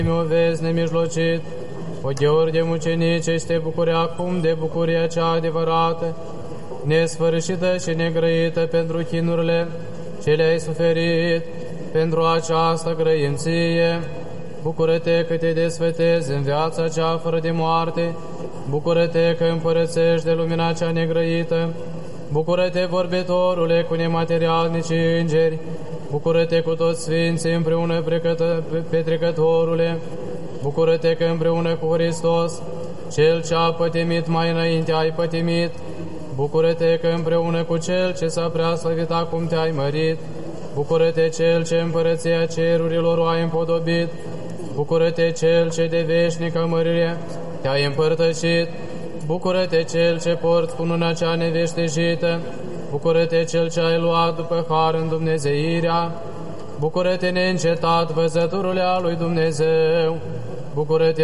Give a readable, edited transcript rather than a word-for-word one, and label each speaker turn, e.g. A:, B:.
A: o vezi nemijlocit, o gheori de mucenice, și te bucuri acum de bucuria cea adevărată, nesfârșită și negrăită pentru chinurile ce le-ai suferit pentru această grăinție. Bucură-te că te desfătezi în viața cea fără de moarte, bucură-te că împărățești de lumina cea negrăită, bucură-te, vorbitorule, cu nematerialnici îngeri, bucură-te cu toți sfinții împreună, petrecătorule, bucură-te că împreună cu Hristos, Cel ce a pătimit mai înainte ai pătimit, bucură-te că împreună cu Cel ce s-a preaslăvit acum te-ai mărit, bucură-te Cel ce împărăția cerurilor o ai împodobit, bucură-te Cel ce de veșnică mărire te-ai împărtășit, bucură-te Cel ce porți cununa cea neveștejită, bucură-te Cel ce ai luat după har în Dumnezeirea, bucură-te neîncetat, văzătorule al lui Dumnezeu, bucură-te